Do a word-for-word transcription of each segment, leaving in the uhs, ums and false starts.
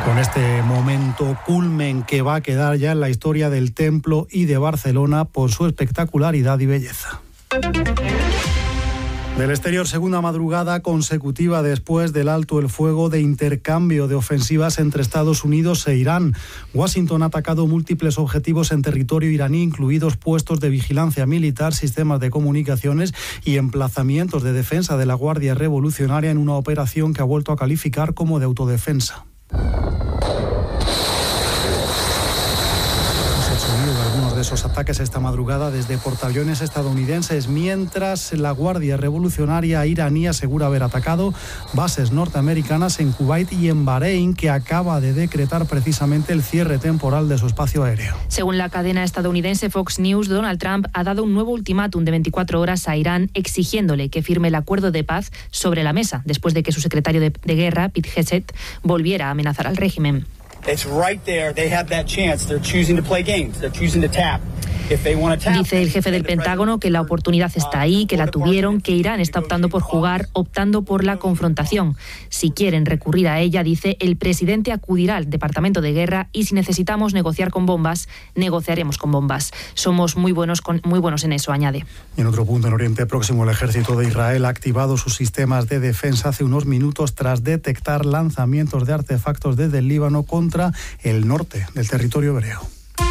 Con este momento culmen que va a quedar ya en la historia del Templo y de Barcelona por su espectacularidad y belleza. Del exterior, segunda madrugada consecutiva después del alto el fuego de intercambio de ofensivas entre Estados Unidos e Irán. Washington ha atacado múltiples objetivos en territorio iraní, incluidos puestos de vigilancia militar, sistemas de comunicaciones y emplazamientos de defensa de la Guardia Revolucionaria en una operación que ha vuelto a calificar como de autodefensa. Algunos de esos ataques esta madrugada desde portaaviones estadounidenses, mientras la Guardia Revolucionaria iraní asegura haber atacado bases norteamericanas en Kuwait y en Bahrein, que acaba de decretar precisamente el cierre temporal de su espacio aéreo. Según la cadena estadounidense Fox News, Donald Trump ha dado un nuevo ultimátum de veinticuatro horas a Irán, exigiéndole que firme el acuerdo de paz sobre la mesa, después de que su secretario de, de guerra, Pete Hegseth, volviera a amenazar al régimen. It's right there. They have that chance. They're choosing to play games. They're choosing to tap. Dice el jefe del Pentágono que la oportunidad está ahí, que la tuvieron, que Irán está optando por jugar, optando por la confrontación. Si quieren recurrir a ella, dice, el presidente acudirá al Departamento de Guerra y si necesitamos negociar con bombas, negociaremos con bombas. Somos muy buenos, con, muy buenos en eso, añade. En otro punto, en Oriente Próximo, el ejército de Israel ha activado sus sistemas de defensa hace unos minutos tras detectar lanzamientos de artefactos desde el Líbano contra el norte del territorio hebreo.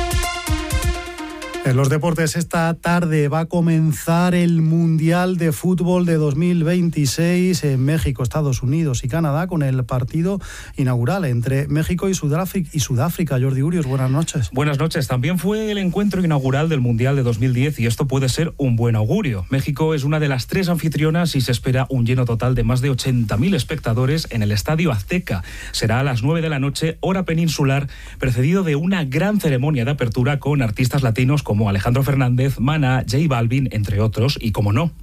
En los deportes, esta tarde va a comenzar el Mundial de Fútbol de dos mil veintiséis en México, Estados Unidos y Canadá, con el partido inaugural entre México y Sudáfrica. Y Sudáfrica. Jordi Urios, buenas noches. Buenas noches. También fue el encuentro inaugural del Mundial de dos mil diez y esto puede ser un buen augurio. México es una de las tres anfitrionas y se espera un lleno total de más de ochenta mil espectadores en el Estadio Azteca. Será a las nueve de la noche, hora peninsular, precedido de una gran ceremonia de apertura con artistas latinos como como Alejandro Fernández, Maná, J Balvin, entre otros, y como no,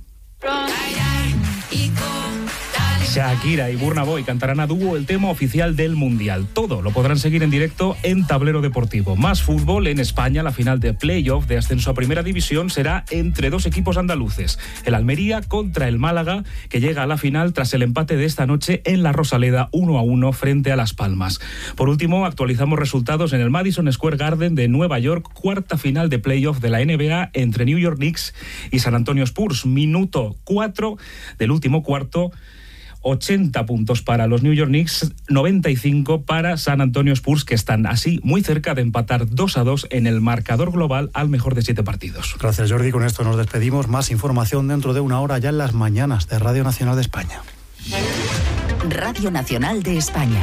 Shakira y Burna Boy cantarán a dúo el tema oficial del Mundial. Todo lo podrán seguir en directo en Tablero Deportivo. Más fútbol en España. La final de playoff de ascenso a Primera División será entre dos equipos andaluces. El Almería contra el Málaga, que llega a la final tras el empate de esta noche en la Rosaleda uno a uno frente a Las Palmas. Por último, actualizamos resultados en el Madison Square Garden de Nueva York, cuarta final de playoff de la N B A entre New York Knicks y San Antonio Spurs. Minuto cuatro del último cuarto. ochenta puntos para los New York Knicks, noventa y cinco para San Antonio Spurs, que están así muy cerca de empatar dos a dos en el marcador global al mejor de siete partidos. Gracias, Jordi. Con esto nos despedimos. Más información dentro de una hora ya en las mañanas de Radio Nacional de España. Radio Nacional de España.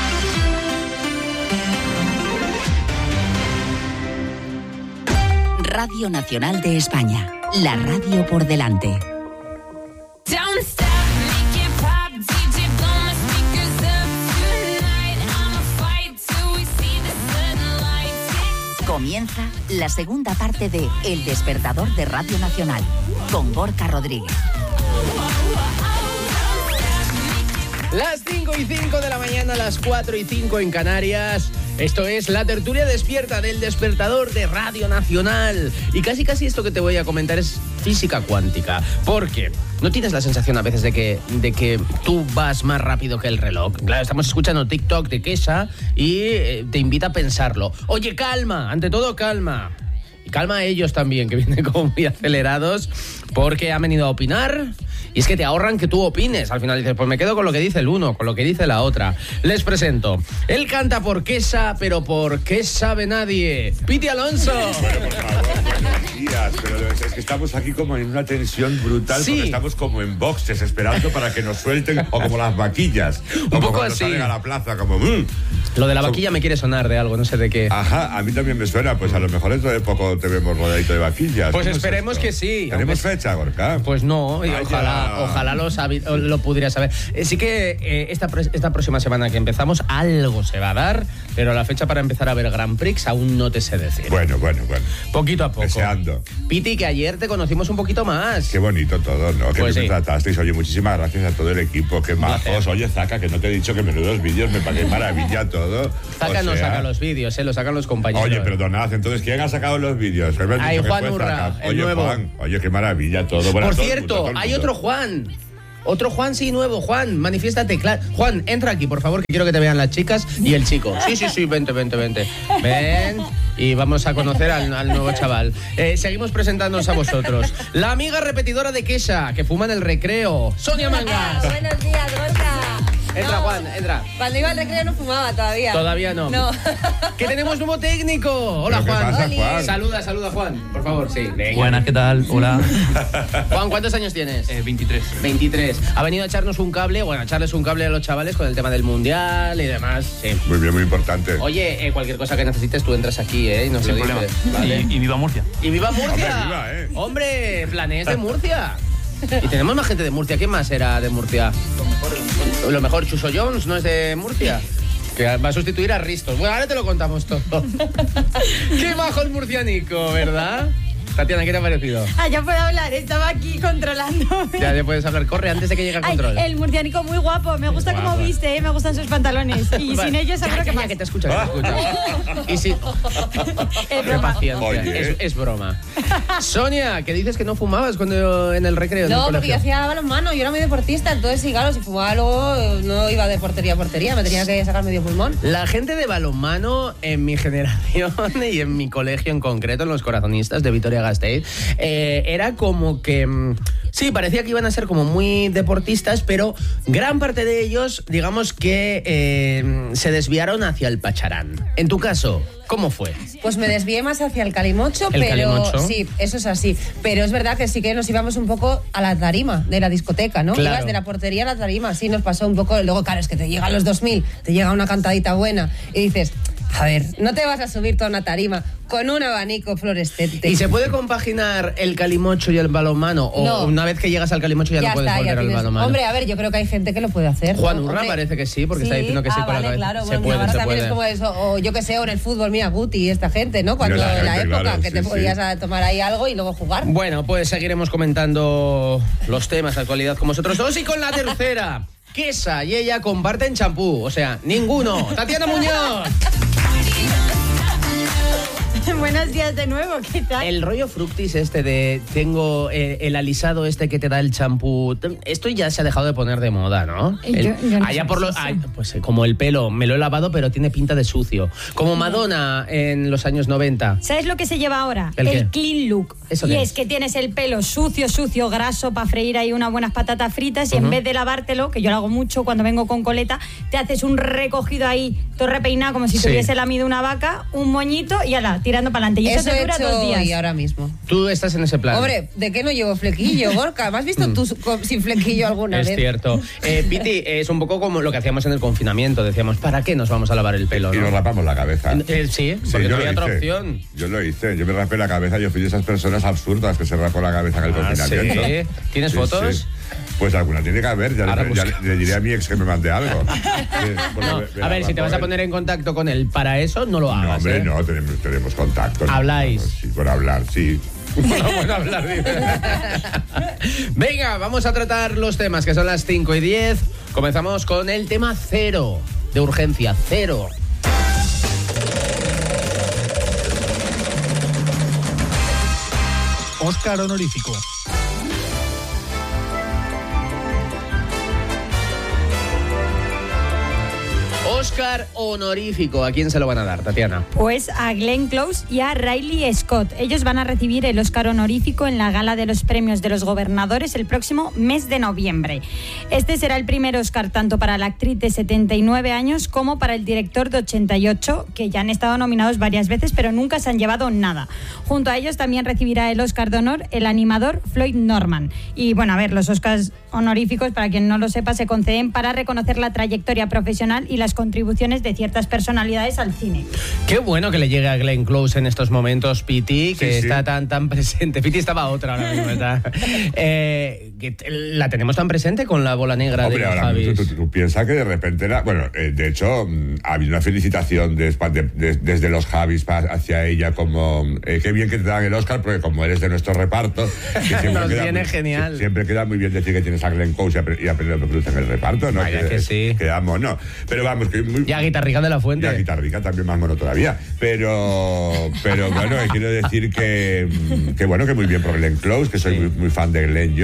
Radio Nacional de España. La radio por delante. Comienza la segunda parte de El Despertador de Radio Nacional, con Gorka Rodríguez. Las cinco y cinco de la mañana, las cuatro y cinco en Canarias. Esto es la tertulia despierta del Despertador de Radio Nacional. Y casi casi esto que te voy a comentar es física cuántica. Porque ¿no tienes la sensación a veces de que, de que tú vas más rápido que el reloj? Claro, estamos escuchando TikTok de Kesha y eh, te invita a pensarlo. Oye, calma, ante todo calma. Y calma a ellos también, que vienen como muy acelerados, porque han venido a opinar. Y es que te ahorran que tú opines. Al final dices, pues me quedo con lo que dice el uno, con lo que dice la otra. Les presento. Él canta por Kesha, pero por qué sabe nadie. Piti Alonso. Bueno, por favor, buenos días. Pero es que estamos aquí como en una tensión brutal, sí, porque estamos como en boxes esperando para que nos suelten, o como las vaquillas. Un como poco cuando así. salen a la plaza, como... Mmm. Lo de la vaquilla me quiere sonar de algo, no sé de qué. Ajá, a mí también me suena. Pues a lo mejor dentro de poco te vemos rodeadito de vaquillas. Pues esperemos que sí. ¿Tenemos fecha, Gorka? Pues no, y ojalá, ojalá lo, sabi- lo pudiera saber. Eh, sí que eh, esta, esta próxima semana que empezamos algo se va a dar, pero la fecha para empezar a ver Grand Prix aún no te sé decir. Bueno, bueno, bueno. Poquito a poco. Deseando. Piti, que ayer te conocimos un poquito más. Qué bonito todo, ¿no? Que pues me sí. tratasteis. Oye, muchísimas gracias a todo el equipo. Qué majos. Oye, Zaka, que no te he dicho que menudos vídeos, me parece maravilla todo. Zaka o no sea... saca los vídeos, eh, lo sacan los compañeros. Oye, perdonad, entonces, ¿quién ha sacado los vídeos? Ay, Juan Urra, el Oye, nuevo. Juan, oye, qué maravilla todo. Bueno, Por todo cierto, mundo, todo hay mundo. otro Juan. Otro Juan, sí, nuevo. Juan, manifiéstate. Claro. Juan, entra aquí, por favor, que quiero que te vean las chicas y el chico. Sí, sí, sí, vente, vente, vente. Ven y vamos a conocer al, al nuevo chaval. Eh, seguimos presentándonos a vosotros. La amiga repetidora de Kesha, que fuma en el recreo, Sonia Mangas. Buenos días, Gorka. Entra, no, Juan, entra. Cuando iba al recreo no fumaba todavía. Todavía no. No. Que tenemos nuevo técnico. Hola, ¿Qué Juan. pasa, Juan? Saluda, saluda, Juan, por favor, sí. Venga. Buenas, ¿qué tal? Hola. Juan, ¿cuántos años tienes? Eh, veintitrés. veintitrés. Ha venido a echarnos un cable, bueno, a echarles un cable a los chavales con el tema del mundial y demás. Sí. Muy bien, muy importante. Oye, eh, cualquier cosa que necesites, tú entras aquí, ¿eh? Y nos Sin lo problema. dices. Vale. Y, y viva Murcia. ¡Y viva Murcia! Hombre, viva, ¿eh? Hombre, Planés de Murcia. Y tenemos más gente de Murcia. ¿Quién más era de Murcia? Lo mejor, Chuso Jones, ¿no es de Murcia? Que va a sustituir a Ristos. Bueno, ahora te lo contamos todo. ¡Qué bajo el murcianico!, ¿verdad? Tatiana, ¿qué te ha parecido? Ah, ya puedo hablar, estaba aquí controlando. Ya, ya puedes hablar. Corre antes de que llegue el control. Ay, el murcianico muy guapo, me gusta cómo viste, ¿eh? Me gustan sus pantalones. Y Vale. sin ellos seguro Ya, que ya, más. ya, que te escucha, que te escucha. Y si... Es Qué broma. paciencia. Oye. Es, es broma. Sonia, que dices que no fumabas cuando en el recreo. en el No, porque colegio. yo hacía balonmano, yo era muy deportista, entonces sí, claro, si fumaba luego no iba de portería a portería, me tenía que sacar medio pulmón. La gente de balonmano en mi generación y en mi colegio en concreto, en los corazonistas de Vitoria-Gasteiz, eh, era como que... mm, sí, parecía que iban a ser como muy deportistas, pero gran parte de ellos, digamos que eh, se desviaron hacia el pacharán. En tu caso, ¿cómo fue? Pues me desvié más hacia el calimocho, ¿El pero calimocho? sí, eso es así. Pero es verdad que sí que nos íbamos un poco a la tarima de la discoteca, ¿no? Claro. Ibas de la portería a la tarima, sí, nos pasó un poco. Luego, claro, es que te llegan los dos mil, te llega una cantadita buena y dices, a ver, no te vas a subir toda una tarima con un abanico fluorescente. ¿Y se puede compaginar el calimocho y el balonmano? ¿O No. una vez que llegas al calimocho ya, Ya no puedes está, ya volver al tienes- balonmano? Hombre, a ver, yo creo que hay gente que lo puede hacer. Juan ¿no? Urra Hombre, parece que sí, porque está diciendo que sí ah, con la vale, cabeza. claro. Se Bueno, puede, mi Navarra se también puede. es como eso. O yo que sé, o en el fútbol, mira, Guti y esta gente, ¿no? Cuando Mira, la en la gente, época claro, que te sí, podías sí. a tomar ahí algo y luego jugar. Bueno, pues seguiremos comentando los temas de actualidad con vosotros dos y con la tercera. Kesha y ella comparten champú, o sea, ninguno. Tatiana Muñoz. Buenos días de nuevo, ¿qué tal? El rollo fructis este de tengo eh, el alisado este que te da el champú, esto ya se ha dejado de poner de moda, ¿no? Yo- El- yo no allá sé por qué lo, es eso. ay, pues eh, como el pelo, me lo he lavado pero tiene pinta de sucio. Como Madonna en los años noventa. ¿Sabes lo que se lleva ahora? ¿El qué? clean look. ¿Eso y qué es es? que tienes el pelo sucio, sucio, graso para freír ahí unas buenas patatas fritas y en vez de lavártelo, que yo lo hago mucho cuando vengo con coleta, te haces un recogido ahí, todo repeinado como si Sí. te hubiese lamido una vaca, un moñito y ala, tirando para adelante. Y eso, Eso te he dura hecho dos días. y ahora mismo. Tú estás en ese plan. Hombre, ¿de qué no llevo flequillo, Gorka? ¿Me has visto tú con- sin flequillo alguna Es vez? cierto. Eh, Piti, es un poco como lo que hacíamos en el confinamiento. Decíamos, ¿para qué nos vamos a lavar el pelo? Y ¿no? nos rapamos la cabeza. Eh, sí, Sí, porque yo no lo había otra hice. opción. Yo lo hice, yo me rapé la cabeza, yo fui de esas personas absurdas que se rapó la cabeza en el Ah, confinamiento. ¿sí? ¿Tienes fotos? Pues alguna tiene que haber, ya, Ahora le, ya busca. le diré a mi ex que me mande algo. Sí, porque No, me- me a ver, la si te vas a rapó poner en contacto con él para eso, no lo él. No, hagas. hombre, ¿eh? no, tenemos, tenemos contacto. ¿no? ¿Habláis? Sí, por hablar, sí. Bueno, bueno, hablar, dice. Venga, vamos a tratar los temas, que son las cinco y diez. Comenzamos con el tema cero, de urgencia, cero. Óscar honorífico. Óscar honorífico, ¿a quién se lo van a dar, Tatiana? Pues a Glenn Close y a Riley Scott. Ellos van a recibir el Óscar honorífico en la gala de los premios de los gobernadores el próximo mes de noviembre. Este será el primer Óscar tanto para la actriz de setenta y nueve años como para el director de ochenta y ocho, que ya han estado nominados varias veces pero nunca se han llevado nada. Junto a ellos también recibirá el Óscar de honor el animador Floyd Norman. Y bueno, a ver, los Óscars honoríficos, para quien no lo sepa, se conceden para reconocer la trayectoria profesional y las contribuciones de ciertas personalidades al cine. Qué bueno que le llegue a Glenn Close en estos momentos, Piti, que Sí, sí. está tan tan presente. Piti estaba otra ahora mismo, ¿verdad? Eh, que t- la tenemos tan presente con la bola negra Hombre, de ahora Javis. mismo tú, tú- tú piensas que de repente era... Bueno, eh, de hecho, mm, ha habido una felicitación de- de- de- desde los Javis pa- hacia ella como... eh, qué bien que te dan el Oscar, porque como eres de nuestro reparto... que siempre Nos queda viene muy- genial. sie- Siempre queda muy bien decir que tienes a Glenn Close y a, Pe- y a Penélope Cruz en el reparto, ¿no? Vaya que sí. Queda mono. Pero vamos, que muy... Y a Guitarrica de la Y a Fuente. Guitarrica también más mono todavía. Pero, pero bueno, quiero decir que, mm, que bueno, que muy bien por Glenn Close, que soy Sí. muy, muy fan de Glenn yo.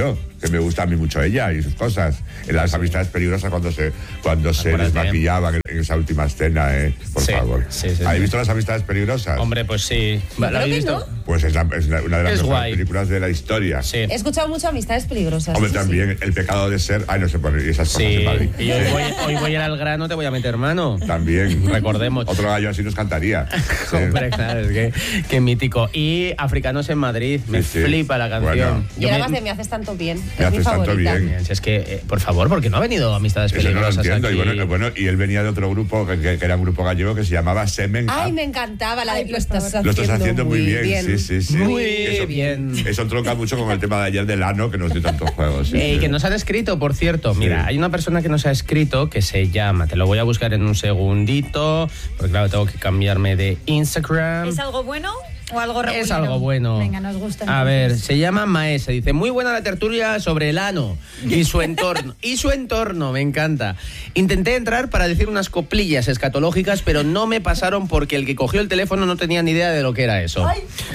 que me gusta a mí mucho ella y sus cosas. En las amistades peligrosas cuando se cuando se desmaquillaban en, en esa última escena, ¿eh? Por sí, favor. Sí, sí, ¿Habéis sí. visto las amistades peligrosas? Hombre, pues sí. ¿La habéis visto? No. Pues es, la, es la, una de las Es mejores guay. películas de la historia. Sí. He escuchado mucho Amistades Peligrosas. Hombre, sí, también sí. El pecado de ser. Ay, no sé por esas cosas Sí, en Madrid. y hoy voy, hoy voy a ir al grano, te voy a meter mano. También. Recordemos. Otro gallo así nos cantaría. Sí. Hombre, claro, es que, que mítico. Y Africanos en Madrid, me Sí, sí. flipa la canción. Bueno. Y Yo era me- más de Me haces tanto bien. Me es mi haces tanto favorita. bien. Si es que, eh, por favor, porque no ha venido Amistades Eso no lo Peligrosas entiendo. aquí. Y bueno, bueno, y él venía de otro grupo, que, que era un grupo gallego que se llamaba Semen. Ay, Up. me encantaba la de Ay, lo estás por haciendo, Lo estás haciendo muy bien, sí, sí, sí. Muy eso, bien. Eso tronca mucho con el tema de ayer del ano, que nos dio tantos juegos. Sí, Eh, sí. que nos han escrito, por cierto. Sí. Mira, hay una persona que nos ha escrito que se llama, te lo voy a buscar en un segundito, porque claro, tengo que cambiarme de Instagram. ¿Es algo bueno o algo regular? Es algo bueno. Venga, nos gusta. A entonces. ver, se llama Maese. Dice, muy buena la tertulia sobre el ano y su entorno. y su entorno, me encanta. Intenté entrar para decir unas coplillas escatológicas, pero no me pasaron porque el que cogió el teléfono no tenía ni idea de lo que era eso.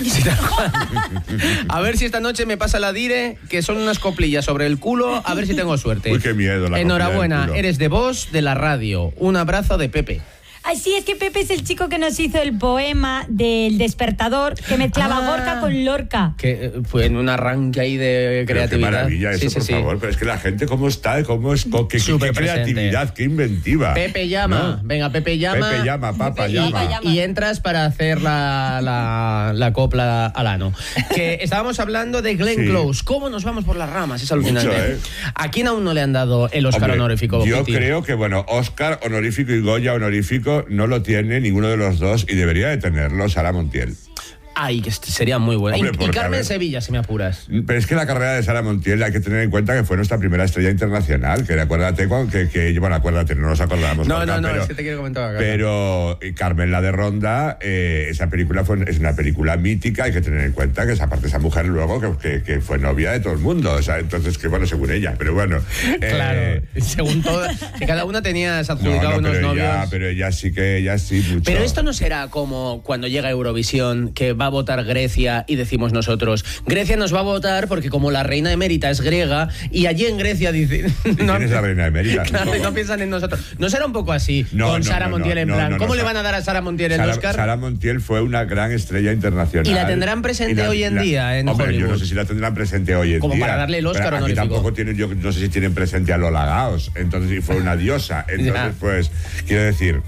A ver si esta noche me pasa la dire, que son unas coplillas sobre el culo, a ver si tengo suerte. Uy, qué miedo. La Enhorabuena, copia del culo. eres de voz de la radio. Un abrazo de Pepe. Ay, sí, es que Pepe es el chico que nos hizo el poema del despertador que mezclaba Ah. Gorka con Lorca. Que eh, fue en un arranque ahí de Pero creatividad. qué maravilla eso, Sí, sí, por sí. favor. Pero es que la gente, ¿cómo está? ¿Cómo es? ¿Qué, qué, Súper qué creatividad? ¿Qué inventiva? Pepe llama, ¿No? Venga, Pepe llama. Pepe llama, papa Pepe llama. llama. Y entras para hacer la, la, la copla al ano. Que estábamos hablando de Glenn Sí. Close. ¿Cómo nos vamos por las ramas? Es alucinante. Mucho, ¿eh? ¿A quién aún no le han dado el Oscar Hombre, honorífico? yo Kitty? creo que, bueno, Oscar honorífico y Goya honorífico no lo tiene ninguno de los dos y debería de tenerlo Sara Montiel. Ay, que este sería muy bueno. Hombre, y, y porque, a Carmen ver- Sevilla, si me apuras. Pero es que la carrera de Sara Montiel hay que tener en cuenta que fue nuestra primera estrella internacional, que acuérdate, cuando- que, que bueno, acuérdate, no nos acordamos. No, nunca, no, no, pero, es que te quiero comentar acá. Pero y Carmen la de Ronda, eh, esa película fue, es una película mítica, hay que tener en cuenta que esa parte esa mujer luego que, que, que fue novia de todo el mundo, o sea, entonces que bueno, según ella, pero bueno. Claro, eh, según todo. Que cada una tenía se no, adjudicado no, unos pero novios. ella, pero ella sí que, ella sí mucho. Pero esto no será como cuando llega Eurovisión, que va a votar Grecia y decimos nosotros, Grecia nos va a votar porque como la reina emérita es griega y allí en Grecia dicen... ¿Y quién es la reina emérita? Claro, y no piensan en nosotros. ¿No será un poco así No, con no, Sara no, Montiel no, en no, plan? no, ¿Cómo no, le Sa- van a dar a Sara Montiel el Sara, Oscar? Sara Montiel fue una gran estrella internacional. ¿Y la tendrán presente Y la- hoy en la- día en Hombre, yo Hollywood? no sé si la tendrán presente hoy en Como día. para darle el Oscar pero aquí honorífico. tampoco tienen, yo no sé si tienen presente a Lola Gaos. Entonces, y fue una diosa. Entonces, Ya. pues, quiero decir...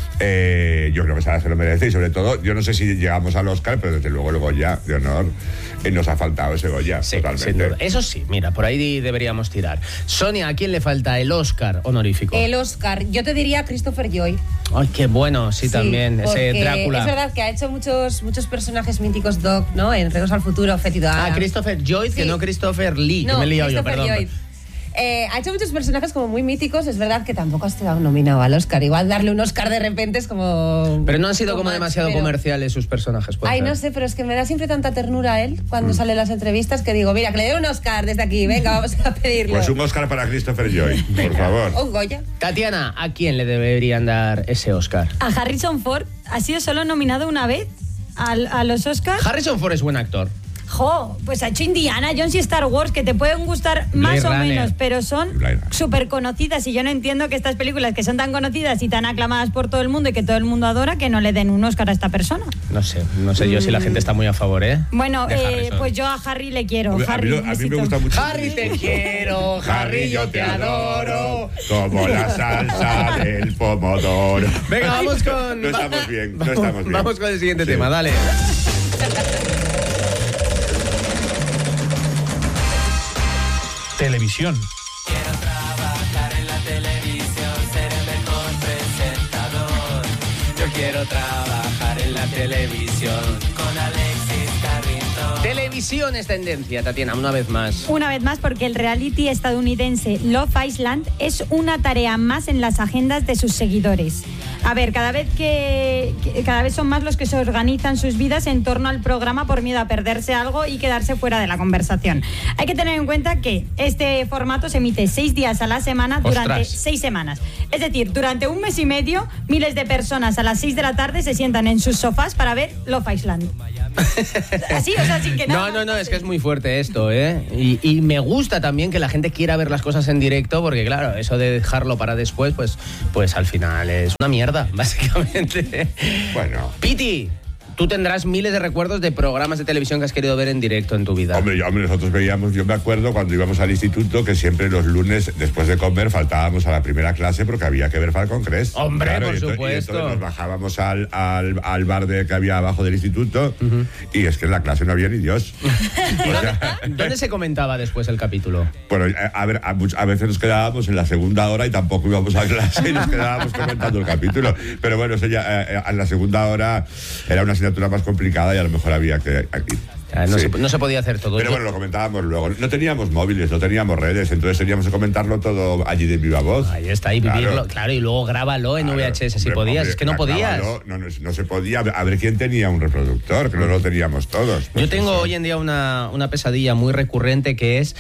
Eh, yo creo que Sara se lo merece y sobre todo, yo no sé si llegamos al Oscar, pero desde luego el Goya de honor eh, nos ha faltado ese Goya, Sí, totalmente. sin duda. Eso sí, mira, por ahí deberíamos tirar. Sonia, ¿a quién le falta el Oscar honorífico? El Oscar, yo te diría Christopher Lloyd. Ay, qué bueno, sí, también, ese porque Drácula. Es verdad que ha hecho muchos, muchos personajes míticos, Doc, ¿no? En Regreso al Futuro, Fetido Ah, Christopher Lloyd, que Sí. no Christopher Lee, No, que me he liado yo, Christopher perdón. Lloyd. Eh, ha hecho muchos personajes como muy míticos. Es verdad que tampoco ha estado nominado al Oscar. Igual darle un Oscar de repente es como... Pero no han sido too como much, demasiado pero- comerciales sus personajes. puede Ay, ser. no sé, pero es que me da siempre tanta ternura a él cuando Mm. sale en las entrevistas que digo, mira, que le dé un Oscar desde aquí. Venga, vamos a pedirlo. Pues un Oscar para Christopher Lloyd, por favor. O un Goya. Tatiana, ¿a quién le deberían dar ese Oscar? A Harrison Ford ha sido solo nominado una vez al- a los Oscars. Harrison Ford es buen actor. Jo, pues ha hecho Indiana Jones y Star Wars, que te pueden gustar más Blade o Runner. menos, pero son Blade Runner. súper conocidas. Y yo no entiendo que estas películas que son tan conocidas y tan aclamadas por todo el mundo y que todo el mundo adora, que no le den un Oscar a esta persona. No sé, no sé yo si la gente está muy a favor, ¿eh? Bueno, De eh, Harrison. pues yo a Harry le quiero. Hombre, a, mí, Harry, lo- un a mí me besito. gusta mucho. Harry, te quiero, Harry, yo te adoro. Como la salsa del pomodoro. Venga, vamos con... No estamos bien, no Vamos- estamos bien. Vamos con el siguiente Sí. tema, dale. Televisión. Yo quiero trabajar en la televisión con Alexis Carrington. Televisión es tendencia, Tatiana, una vez más. Una vez más, porque el reality estadounidense Love Island es una tarea más en las agendas de sus seguidores. A ver, cada vez que, que- cada vez son más los que se organizan sus vidas en torno al programa por miedo a perderse algo y quedarse fuera de la conversación. Hay que tener en cuenta que este formato se emite seis días a la semana durante Ostras. seis semanas. Es decir, durante un mes y medio, miles de personas a las seis de la tarde se sientan en sus sofás para ver Love Island. Así, o sea, sin que nada. No, no, no, es que es muy fuerte esto, ¿eh? Y, y me gusta también que la gente quiera ver las cosas en directo, porque claro, eso de dejarlo para después, pues, pues al final es una mierda, básicamente. Bueno. Piti, tú tendrás miles de recuerdos de programas de televisión que has querido ver en directo en tu vida. Hombre, yo, hombre, nosotros veíamos, yo me acuerdo cuando íbamos al instituto que siempre los lunes, después de comer, faltábamos a la primera clase porque había que ver Falcon Crest. Hombre, claro, por y supuesto. Y entonces nos bajábamos al, al, al bar de, que había abajo del instituto, uh-huh. y es que en la clase no había ni Dios. ¿Y dónde, ¿Dónde se comentaba después el capítulo? Bueno, a, ver, a, a veces nos quedábamos en la segunda hora y tampoco íbamos a clase y nos quedábamos comentando el capítulo. Pero bueno, eso ya, eh, en la segunda hora era una asignatura más complicada y a lo mejor había que... Aquí. No, sí. se, no se podía hacer todo. Pero bueno, lo comentábamos luego. No teníamos móviles, no teníamos redes, entonces teníamos que comentarlo todo allí de viva voz. Ahí está, y vivirlo, claro, claro y luego grábalo en claro, V H S si hombre, podías, hombre, es que no podías. No, no, no se podía. A ver quién tenía un reproductor, que no lo teníamos todos. Yo tengo eso. Hoy en día una, una pesadilla muy recurrente que es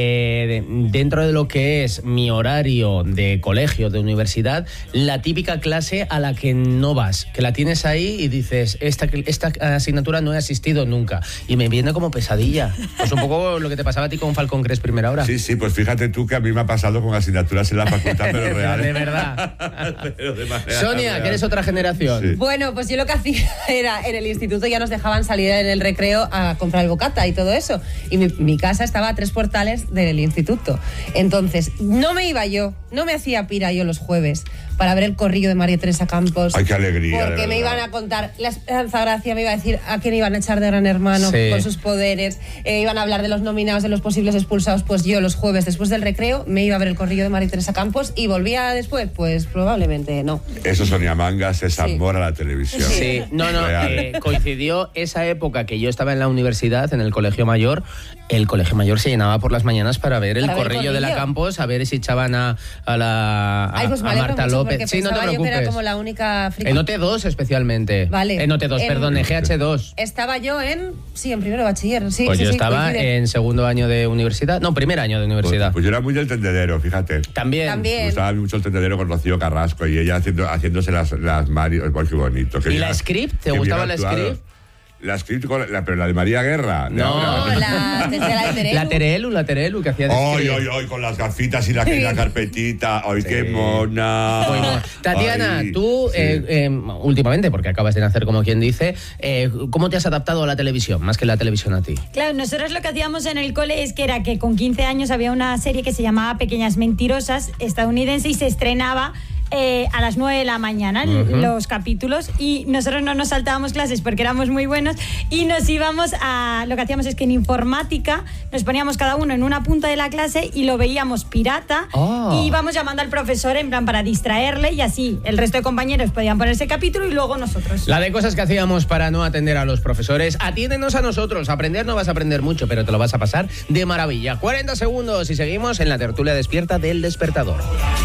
eh, dentro de lo que es mi horario de colegio, de universidad, la típica clase a la que no vas, que la tienes ahí y dices, esta, esta asignatura no he asistido nunca. Y me viene como pesadilla. Pues un poco lo que te pasaba a ti con Falcon Crest primera hora. Sí, sí, pues fíjate tú que a mí me ha pasado con asignaturas en la facultad, pero real. De verdad. Pero de Sonia, real. Que eres otra generación. Sí. Bueno, pues yo lo que hacía era, en el instituto ya nos dejaban salir en el recreo a comprar el bocata y todo eso. Y mi, mi casa estaba a tres portales del instituto. Entonces, no me iba yo, no me hacía pira yo los jueves para ver el corrillo de María Teresa Campos. ¡Ay, qué alegría! Porque me iban a contar, la Esperanza Gracia me iba a decir a quién iban a echar de Gran Hermano, sí, con sus poderes, eh, iban a hablar de los nominados, de los posibles expulsados. Pues yo los jueves después del recreo me iba a ver el corrillo de María Teresa Campos y volvía después, pues probablemente no. Eso, Sonia Mangas, es sí. amor a la televisión. Sí, no, no, eh, coincidió esa época que yo estaba en la universidad, en el colegio mayor. El colegio mayor se llenaba por las mañanas para ver el, para corrillo, ver el corrillo de la Campos, a ver si echaban a, a la a, Ay, pues a Marta López. Sí, no te preocupes. Yo que era como la única friki. En O T dos especialmente. Vale. En O T dos, en, perdón, en G H dos. Estaba yo en, sí, en primero de bachiller. Sí, pues sí, yo sí, estaba coincide. en segundo año de universidad, no, primer año de universidad. Pues, pues yo era muy del tendedero, fíjate. También. También. Me gustaba mucho el tendedero con Rocío Carrasco y ella haciendo, haciéndose las, las Mario. ¡Ay, qué bonito! ¿Y la script? ¿Te gustaba la script? La script, con la, pero la de María Guerra. No, no la, de la de Terelu. La Terelu, la Terelu, que hacía de Ay, ay, ay, con las gafitas y la, la carpetita. Ay, sí. Qué mona. Muy mona. Tatiana, ay, tú, sí. eh, eh, últimamente, porque acabas de nacer como quien dice, eh, ¿cómo te has adaptado a la televisión, más que la televisión a ti? Claro, nosotros lo que hacíamos en el cole es que era que con quince años había una serie que se llamaba Pequeñas Mentirosas, estadounidense, y se estrenaba Eh, a las nueve de la mañana, uh-huh, los capítulos, y nosotros no nos saltábamos clases porque éramos muy buenos y nos íbamos a, lo que hacíamos es que en informática nos poníamos cada uno en una punta de la clase y lo veíamos pirata, oh, y íbamos llamando al profesor en plan para distraerle, y así el resto de compañeros podían ponerse capítulo y luego nosotros. La de cosas que hacíamos para no atender a los profesores. Atiéndenos a nosotros. Aprender no vas a aprender mucho, pero te lo vas a pasar de maravilla. cuarenta segundos y seguimos en la tertulia despierta del Despertador.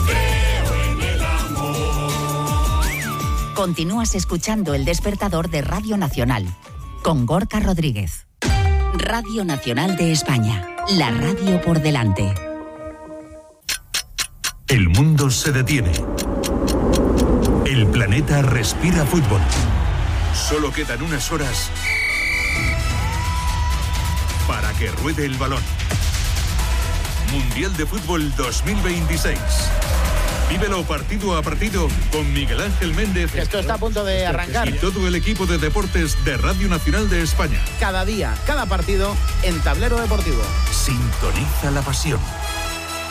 Continúas escuchando El Despertador de Radio Nacional con Gorka Rodríguez. Radio Nacional de España, la radio por delante. El mundo se detiene. El planeta respira fútbol. Solo quedan unas horas para que ruede el balón. Mundial de Fútbol dos mil veintiséis. Vívelo partido a partido con Miguel Ángel Méndez. Esto está a punto de arrancar. Y todo el equipo de deportes de Radio Nacional de España. Cada día, cada partido en Tablero Deportivo. Sintoniza la pasión.